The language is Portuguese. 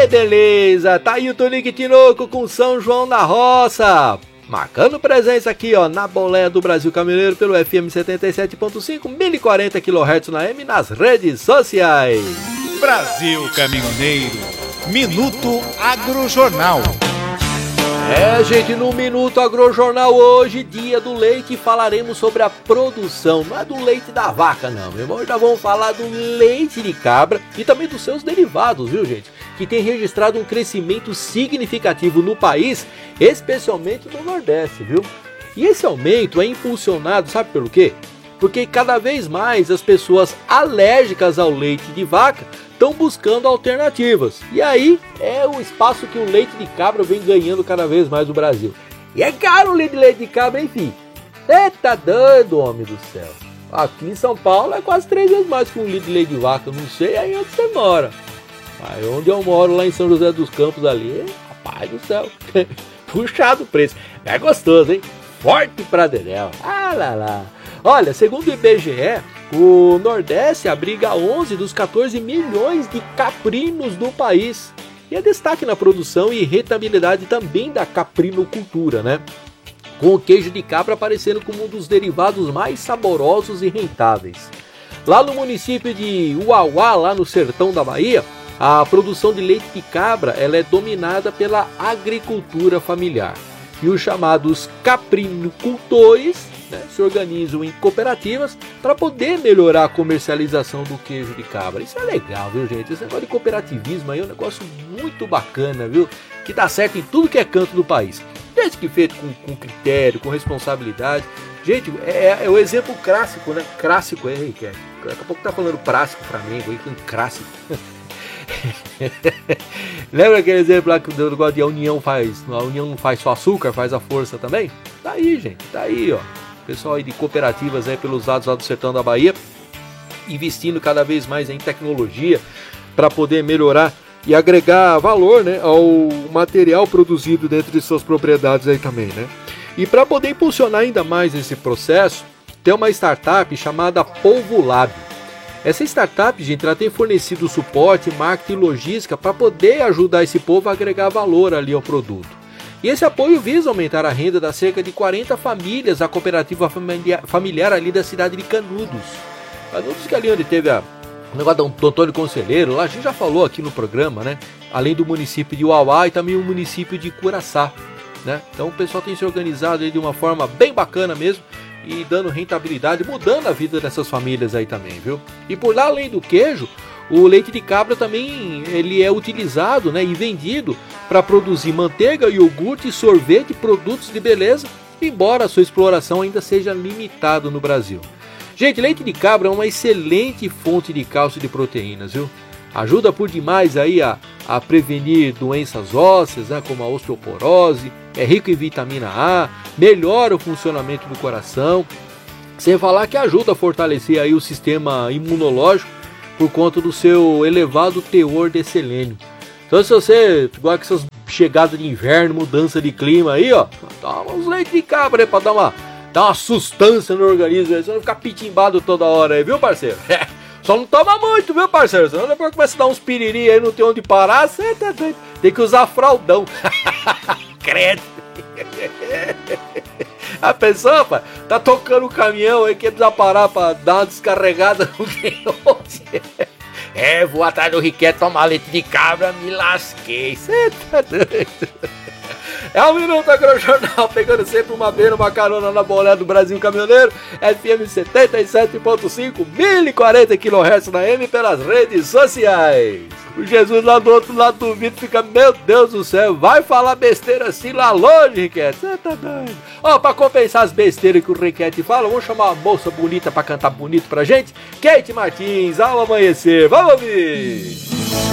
Que beleza! Tá aí o Tonique Tinoco com São João na Roça. Marcando presença aqui, ó, na boleia do Brasil Caminhoneiro pelo FM 77.5, 1040 kHz na M nas redes sociais. Brasil Caminhoneiro, Minuto Agrojornal. Gente, no Minuto Agrojornal hoje, dia do leite, falaremos sobre a produção, não é do leite da vaca não, meu irmão, já vamos falar do leite de cabra e também dos seus derivados, viu gente, que tem registrado um crescimento significativo no país, especialmente no Nordeste, viu? E esse aumento é impulsionado, sabe pelo quê? Porque cada vez mais as pessoas alérgicas ao leite de vaca estão buscando alternativas. E aí é o espaço que o leite de cabra vem ganhando cada vez mais no Brasil. E é caro o leite de cabra, enfim. Você tá doido, homem do céu. Aqui em São Paulo é quase 3 vezes mais que um litro de leite de vaca. Não sei aí onde você mora. Mas onde eu moro, lá em São José dos Campos ali, rapaz do céu. Puxado o preço. É gostoso, hein? Forte pra dedéu. Ah lá lá. Olha, segundo o IBGE, o Nordeste abriga 11 dos 14 milhões de caprinos do país. E é destaque na produção e rentabilidade também da caprinocultura, né? Com o queijo de cabra aparecendo como um dos derivados mais saborosos e rentáveis. Lá no município de Uauá, lá no sertão da Bahia, a produção de leite de cabra ela é dominada pela agricultura familiar. E os chamados caprinocultores se organizam em cooperativas para poder melhorar a comercialização do queijo de cabra. Isso é legal, viu gente? Esse negócio de cooperativismo aí é um negócio muito bacana, viu? Que dá certo em tudo que é canto do país. Desde que feito com critério, com responsabilidade. Gente, é o exemplo clássico, né? Clássico, Riquelme. Daqui a pouco tá falando prático Flamengo aí, com clássico. Lembra aquele exemplo lá que o negócio de a união não faz só açúcar, faz a força também? Tá aí, gente, tá aí, ó. Pessoal aí de cooperativas aí pelos lados lá do sertão da Bahia, investindo cada vez mais em tecnologia para poder melhorar e agregar valor, né, ao material produzido dentro de suas propriedades aí também, né? E para poder impulsionar ainda mais esse processo, tem uma startup chamada Polvo Lab. Essa startup, gente, ela tem fornecido suporte, marketing e logística para poder ajudar esse povo a agregar valor ali ao produto. E esse apoio visa aumentar a renda das cerca de 40 famílias da cooperativa familiar ali da cidade de Canudos. Canudos que ali onde teve o negócio do Antônio Conselheiro, lá a gente já falou aqui no programa, né? Além do município de Uauá e também o município de Curaçá, né? Então o pessoal tem se organizado aí de uma forma bem bacana mesmo e dando rentabilidade, mudando a vida dessas famílias aí também, viu? E por lá, além do queijo, o leite de cabra também ele é utilizado, né, e vendido para produzir manteiga, iogurte, sorvete e produtos de beleza, embora a sua exploração ainda seja limitada no Brasil. Gente, leite de cabra é uma excelente fonte de cálcio e de proteínas, viu? Ajuda por demais aí a prevenir doenças ósseas, né, como a osteoporose, é rico em vitamina A, melhora o funcionamento do coração, sem falar que ajuda a fortalecer aí o sistema imunológico por conta do seu elevado teor de selênio. Então se você, igual com essas chegadas de inverno, mudança de clima aí, ó, dá uns leite de cabra aí pra dar uma sustância no organismo, você não ficar pitimbado toda hora aí, viu parceiro? Só não toma muito, viu parceiro? Senão depois começa a dar uns piriri aí, não tem onde parar, você tá doido. Tem que usar fraldão. Credo. A pessoa, pá, tá tocando o caminhão aí, quer precisar parar pra dar uma descarregada, não tem onde. Vou atrás do Riquete tomar leite de cabra, me lasquei. Cê tá doido. É o Minuto Agrojornal, pegando sempre uma beira, uma carona na boleia do Brasil Caminhoneiro, FM 77.5, 1040 kHz na M pelas redes sociais. O Jesus lá do outro lado do vídeo fica, meu Deus do céu, vai falar besteira assim lá longe, Riquete, você tá doido. Ó, pra compensar as besteiras que o Riquete fala, vamos chamar uma moça bonita pra cantar bonito pra gente, Kate Martins, ao amanhecer, vamos ouvir.